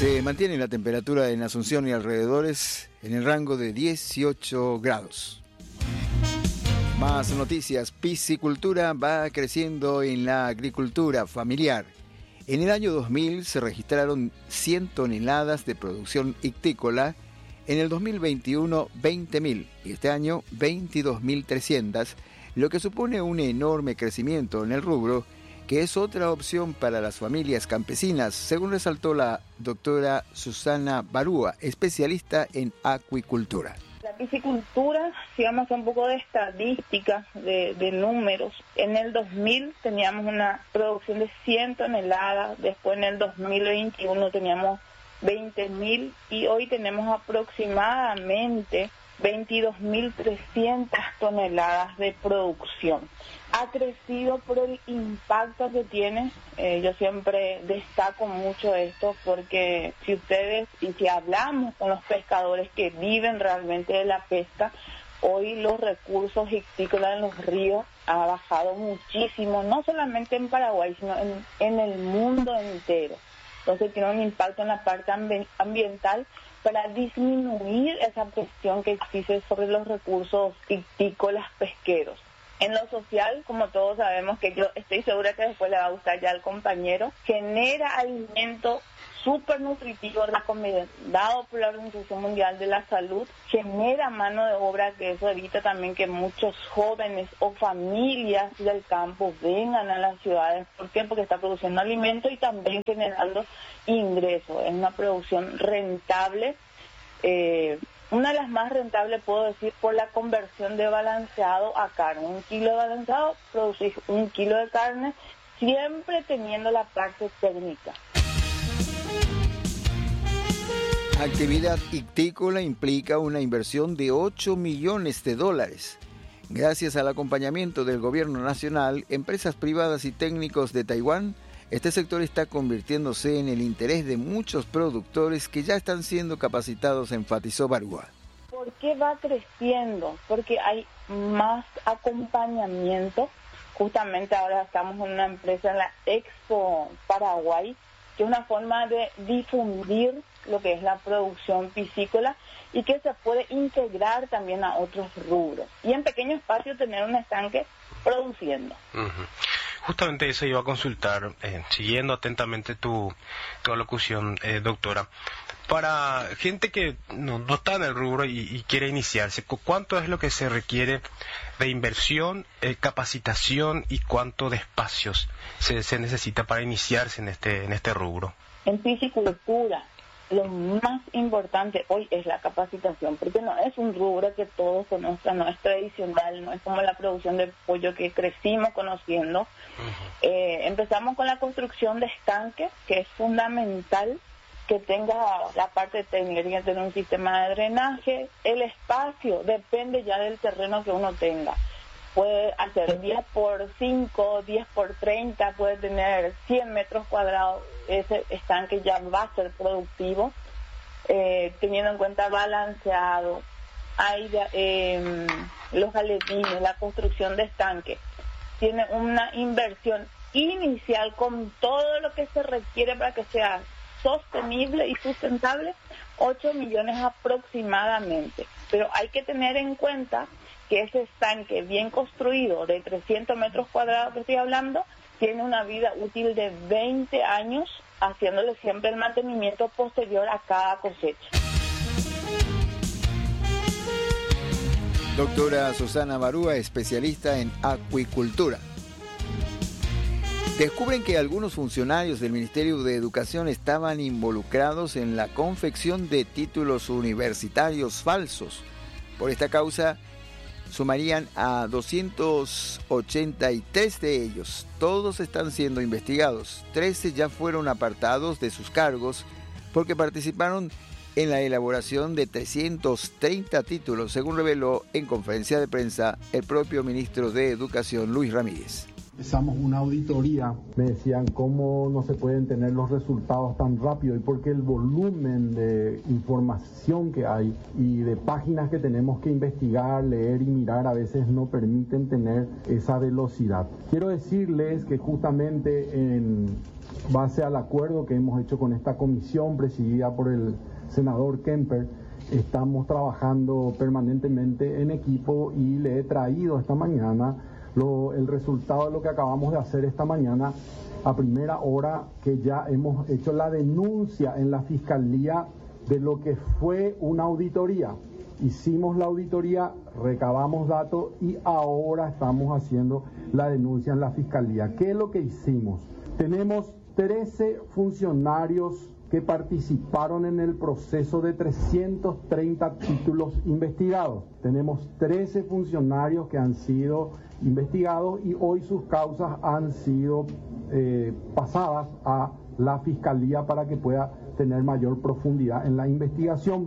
Se mantiene la temperatura en Asunción y alrededores en el rango de 18 grados. Más noticias. Piscicultura va creciendo en la agricultura familiar. En el año 2000 se registraron 100 toneladas de producción ictícola. En el 2021, 20.000 y este año 22.300, lo que supone un enorme crecimiento en el rubro, que es otra opción para las familias campesinas, según resaltó la doctora Susana Barúa, especialista en acuicultura. La piscicultura, si vamos a hacer un poco de estadísticas, de números, en el 2000 teníamos una producción de 100 toneladas, después en el 2021 teníamos 20.000 y hoy tenemos aproximadamente 22.300 toneladas de producción. Ha crecido por el impacto que tiene. Yo siempre destaco mucho esto porque si hablamos con los pescadores que viven realmente de la pesca, hoy los recursos ictícolas en los ríos ha bajado muchísimo, no solamente en Paraguay, sino en el mundo entero. Entonces tiene un impacto en la parte ambiental para disminuir esa presión que existe sobre los recursos ictícolas pesqueros. En lo social, como todos sabemos, que yo estoy segura que después le va a gustar ya al compañero, genera alimento súper nutritivo recomendado por la Organización Mundial de la Salud, genera mano de obra, que eso evita también que muchos jóvenes o familias del campo vengan a las ciudades. ¿Por qué? Porque está produciendo alimento y también generando ingresos. Es una producción rentable, una de las más rentables, puedo decir, por la conversión de balanceado a carne. 1 kilo de balanceado, producir 1 kilo de carne, siempre teniendo la parte técnica. Actividad ictícola implica una inversión de $8 millones. Gracias al acompañamiento del gobierno nacional, empresas privadas y técnicos de Taiwán, este sector está convirtiéndose en el interés de muchos productores que ya están siendo capacitados, enfatizó Barúa. ¿Por qué va creciendo? Porque hay más acompañamiento. Justamente ahora estamos en una empresa en la Expo Paraguay, que es una forma de difundir lo que es la producción piscícola y que se puede integrar también a otros rubros. Y en pequeño espacio tener un estanque produciendo. Justamente eso iba a consultar, siguiendo atentamente tu alocución, doctora. Para gente que no está en el rubro y quiere iniciarse, ¿cuánto es lo que se requiere de inversión, capacitación y cuánto de espacios se necesita para iniciarse en este rubro? En piscicultura, lo más importante hoy es la capacitación, porque no es un rubro que todos conozcan, no es tradicional, no es como la producción de pollo que crecimos conociendo. Empezamos con la construcción de estanques, que es fundamental que tenga la parte técnica, tiene que tener un sistema de drenaje. El espacio depende ya del terreno que uno tenga. Puede hacer 10 por 5, 10 por 30, puede tener 100 metros cuadrados. Ese estanque ya va a ser productivo, teniendo en cuenta balanceado, los aletines, la construcción de estanque. Tiene una inversión inicial con todo lo que se requiere para que sea sostenible y sustentable, 8 millones aproximadamente. Pero hay que tener en cuenta que ese estanque bien construido de 300 metros cuadrados que estoy hablando, tiene una vida útil de 20 años, haciéndole siempre el mantenimiento posterior a cada cosecha. Doctora Susana Barúa, especialista en acuicultura. Descubren que algunos funcionarios del Ministerio de Educación estaban involucrados en la confección de títulos universitarios falsos. Por esta causa, sumarían a 283 de ellos. Todos están siendo investigados. 13 ya fueron apartados de sus cargos porque participaron en la elaboración de 330 títulos, según reveló en conferencia de prensa el propio ministro de Educación, Luis Ramírez. Empezamos una auditoría, me decían cómo no se pueden tener los resultados tan rápido y porque el volumen de información que hay y de páginas que tenemos que investigar, leer y mirar a veces no permiten tener esa velocidad. Quiero decirles que justamente en base al acuerdo que hemos hecho con esta comisión presidida por el senador Kemper, estamos trabajando permanentemente en equipo y le he traído esta mañana el resultado de lo que acabamos de hacer esta mañana a primera hora, que ya hemos hecho la denuncia en la Fiscalía de lo que fue una auditoría. Hicimos la auditoría, recabamos datos y ahora estamos haciendo la denuncia en la Fiscalía. ¿Qué es lo que hicimos? Tenemos 13 funcionarios que participaron en el proceso de 330 títulos investigados. Tenemos 13 funcionarios que han sido investigados y hoy sus causas han sido pasadas a la Fiscalía para que pueda tener mayor profundidad en la investigación.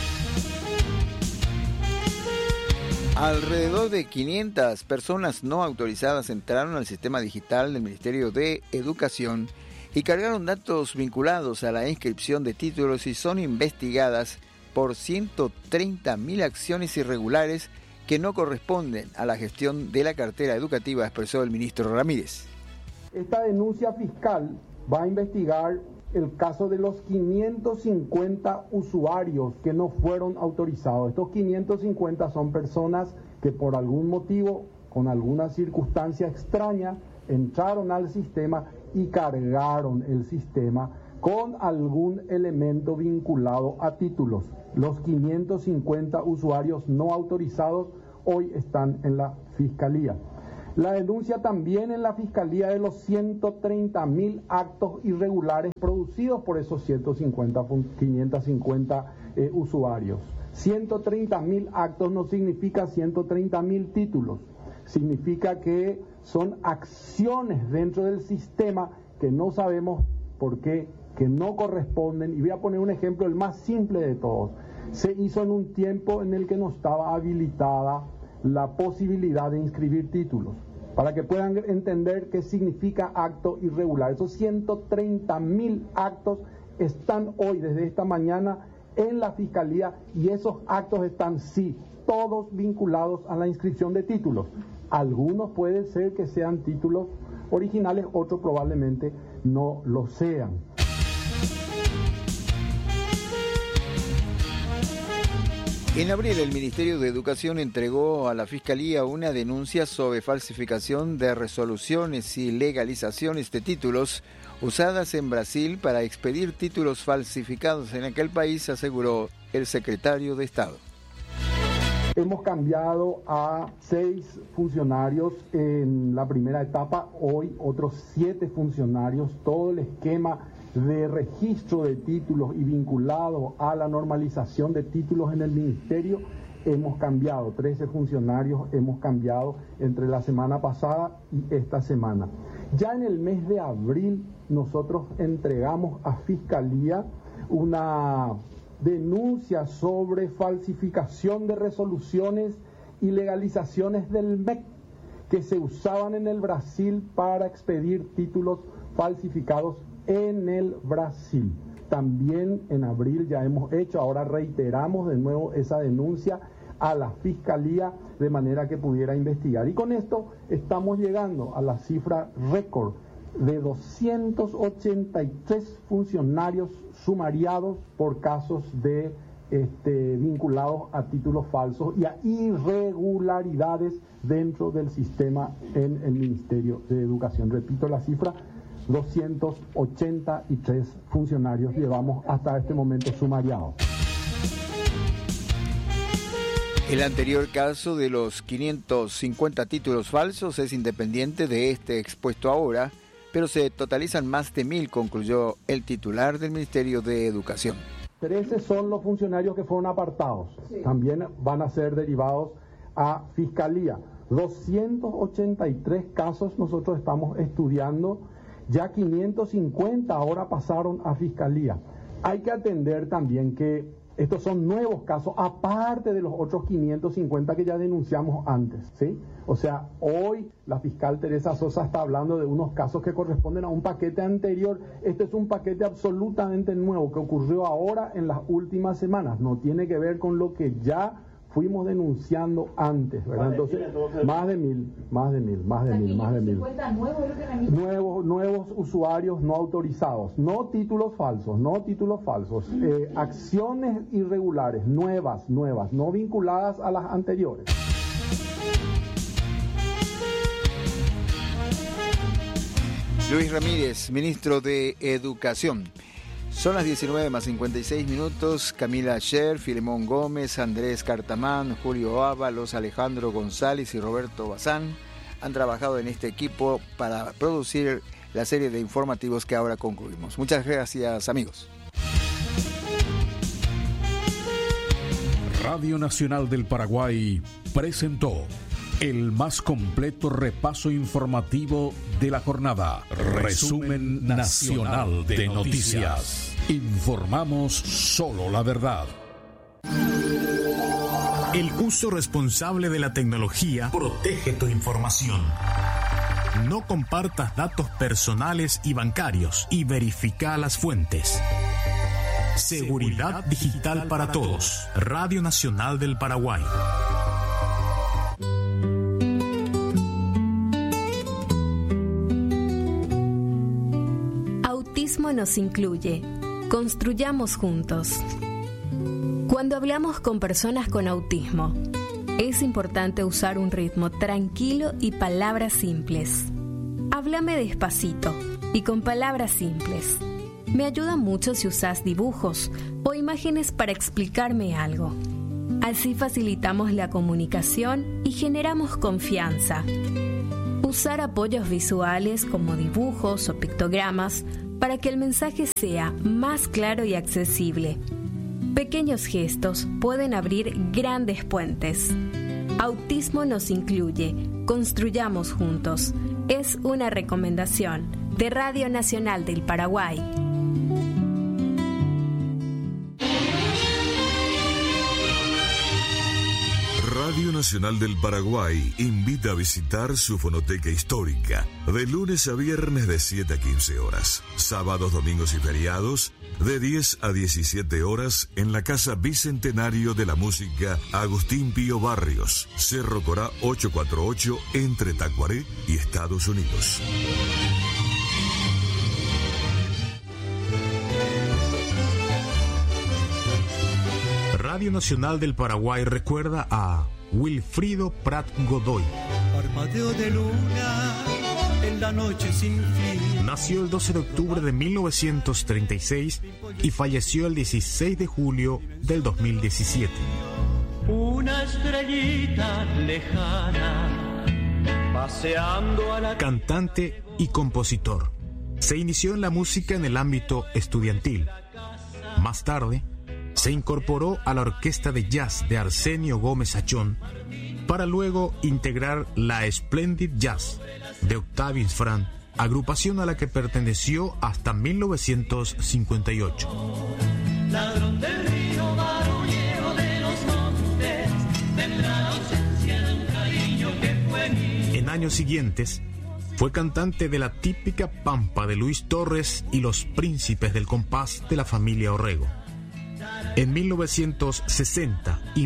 Alrededor de 500 personas no autorizadas entraron al sistema digital del Ministerio de Educación y cargaron datos vinculados a la inscripción de títulos y son investigadas por 130.000 acciones irregulares que no corresponden a la gestión de la cartera educativa, expresó el ministro Ramírez. Esta denuncia fiscal va a investigar el caso de los 550 usuarios que no fueron autorizados. Estos 550 son personas que por algún motivo, con alguna circunstancia extraña, entraron al sistema y cargaron el sistema con algún elemento vinculado a títulos. Los 550 usuarios no autorizados hoy están en la Fiscalía. La denuncia también en la Fiscalía de los 130.000 actos irregulares producidos por esos 550 usuarios. 130.000 actos no significa 130.000 títulos, significa que son acciones dentro del sistema que no sabemos por qué, que no corresponden. Y voy a poner un ejemplo, el más simple de todos. Se hizo en un tiempo en el que no estaba habilitada la posibilidad de inscribir títulos, para que puedan entender qué significa acto irregular. Esos 130.000 actos están hoy, desde esta mañana, en la Fiscalía, y esos actos están, sí, todos vinculados a la inscripción de títulos. Algunos puede ser que sean títulos originales, otros probablemente no lo sean. En abril, el Ministerio de Educación entregó a la Fiscalía una denuncia sobre falsificación de resoluciones y legalizaciones de títulos usadas en Brasil para expedir títulos falsificados en aquel país, aseguró el secretario de Estado. Hemos cambiado a 6 funcionarios en la primera etapa, hoy otros 7 funcionarios, todo el esquema de registro de títulos y vinculado a la normalización de títulos en el Ministerio, hemos cambiado, 13 funcionarios hemos cambiado entre la semana pasada y esta semana. Ya en el mes de abril nosotros entregamos a Fiscalía una denuncia sobre falsificación de resoluciones y legalizaciones del MEC que se usaban en el Brasil para expedir títulos falsificados en el Brasil. También en abril ya hemos hecho, ahora reiteramos de nuevo esa denuncia a la Fiscalía de manera que pudiera investigar. Y con esto estamos llegando a la cifra récord de 283 funcionarios sumariados por casos de vinculados a títulos falsos y a irregularidades dentro del sistema en el Ministerio de Educación. Repito la cifra, 283 funcionarios llevamos hasta este momento sumariados. El anterior caso de los 550 títulos falsos es independiente de este expuesto ahora, pero se totalizan más de 1.000, concluyó el titular del Ministerio de Educación. 13 son los funcionarios que fueron apartados. Sí. También van a ser derivados a Fiscalía. 283 casos nosotros estamos estudiando, ya 550 ahora pasaron a Fiscalía. Hay que atender también que estos son nuevos casos, aparte de los otros 550 que ya denunciamos antes, ¿sí? O sea, hoy la fiscal Teresa Sosa está hablando de unos casos que corresponden a un paquete anterior. Este es un paquete absolutamente nuevo que ocurrió ahora en las últimas semanas. No tiene que ver con lo que ya fuimos denunciando antes, ¿verdad? Entonces, más de mil. Nuevos usuarios no autorizados, no títulos falsos, acciones irregulares, nuevas, no vinculadas a las anteriores. Luis Ramírez, ministro de Educación. Son las 19:56. Camila Scher, Filemón Gómez, Andrés Cartamán, Julio Ábalos, Alejandro González y Roberto Bazán han trabajado en este equipo para producir la serie de informativos que ahora concluimos. Muchas gracias, amigos. Radio Nacional del Paraguay presentó el más completo repaso informativo de la jornada. Resumen Nacional de Noticias. Informamos solo la verdad. El uso responsable de la tecnología protege tu información. No compartas datos personales y bancarios y verifica las fuentes. Seguridad digital para todos. Radio Nacional del Paraguay. Autismo nos incluye. Construyamos juntos. Cuando hablamos con personas con autismo, es importante usar un ritmo tranquilo y palabras simples. Háblame despacito y con palabras simples. Me ayuda mucho si usas dibujos o imágenes para explicarme algo. Así facilitamos la comunicación y generamos confianza. Usar apoyos visuales como dibujos o pictogramas para que el mensaje sea más claro y accesible. Pequeños gestos pueden abrir grandes puentes. Autismo nos incluye. Construyamos juntos. Es una recomendación de Radio Nacional del Paraguay. Radio Nacional del Paraguay invita a visitar su fonoteca histórica de lunes a viernes de 7 a 15 horas, sábados, domingos y feriados de 10 a 17 horas en la Casa Bicentenario de la Música Agustín Pío Barrios, Cerro Corá 848 entre Tacuaré y Estados Unidos. Radio Nacional del Paraguay recuerda a Wilfrido Prat Godoy. Parpadeo de luna en la noche sin fin. Nació el 12 de octubre de 1936 y falleció el 16 de julio del 2017. Una estrellita lejana paseando a la... Cantante y compositor. Se inició en la música en el ámbito estudiantil. Más tarde, se incorporó a la orquesta de jazz de Arsenio Gómez Achón para luego integrar la Splendid Jazz de Octavio Infran, agrupación a la que perteneció hasta 1958. Ladrón del río, barullero de los montes, tendrá la ausencia de un cariño que fue mío. En años siguientes, fue cantante de la típica Pampa de Luis Torres y los Príncipes del Compás de la familia Orrego. En 1960 y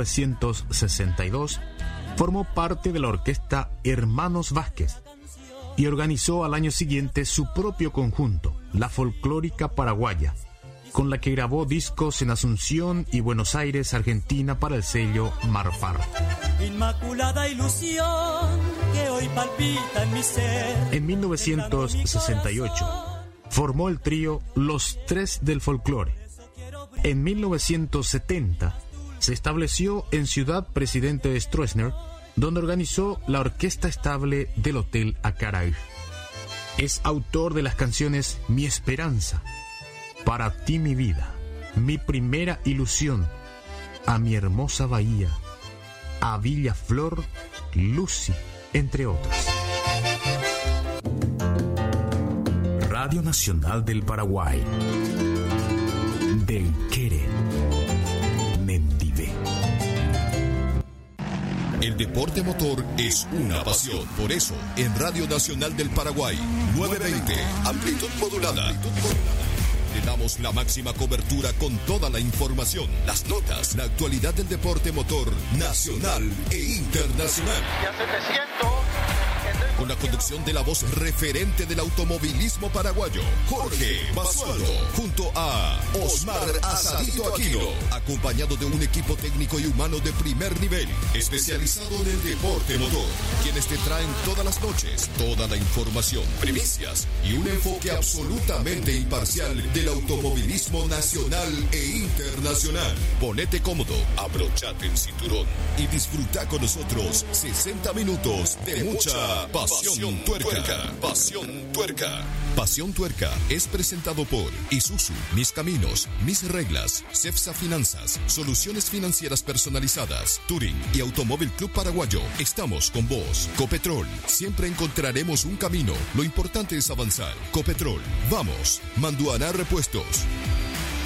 1962 formó parte de la orquesta Hermanos Vázquez y organizó al año siguiente su propio conjunto, la Folclórica Paraguaya, con la que grabó discos en Asunción y Buenos Aires, Argentina, para el sello Marfar. Inmaculada ilusión que hoy palpita en mi ser. En 1968 formó el trío Los Tres del Folclore. En 1970 se estableció en Ciudad Presidente Stroessner, donde organizó la Orquesta Estable del Hotel Acaray. Es autor de las canciones Mi Esperanza, Para ti mi vida, Mi primera ilusión, A mi hermosa bahía, A Villa Flor, Lucy, entre otros. Radio Nacional del Paraguay. Del Quere, Mendive. El deporte motor es una pasión. Por eso, en Radio Nacional del Paraguay, 920, amplitud modulada. Le damos Damos la máxima cobertura con toda la información, las notas, la actualidad del deporte motor nacional e internacional. Con la conducción de la voz referente del automovilismo paraguayo, Jorge Basualdo, junto a Osmar Asadito Aquino, acompañado de un equipo técnico y humano de primer nivel, especializado en el deporte motor, quienes te traen todas las noches toda la información, primicias y un enfoque absolutamente imparcial del automovilismo nacional e internacional. Ponete cómodo, abrochate el cinturón y disfruta con nosotros 60 minutos de mucha Pasión Tuerca. Pasión Tuerca. Pasión Tuerca es presentado por Isuzu, Mis Caminos, Mis Reglas, Cepsa Finanzas, Soluciones Financieras Personalizadas, Touring y Automóvil Club Paraguayo. Estamos con vos. Copetrol, siempre encontraremos un camino. Lo importante es avanzar. Copetrol, vamos. Manduaná Repuestos.